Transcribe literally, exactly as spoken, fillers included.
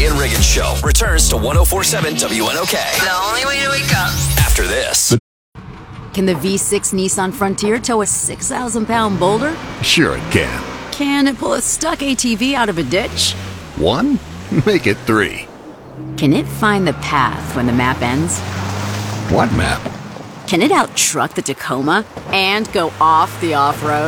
Jay and Riggins Show returns to one oh four point seven W N O K. The only way to wake up. After this. Can the V six Nissan Frontier tow a six thousand pound boulder? Sure it can. Can it pull a stuck A T V out of a ditch? One? Make it three. Can it find the path when the map ends? What map? Can it out-truck the Tacoma and go off the off-road?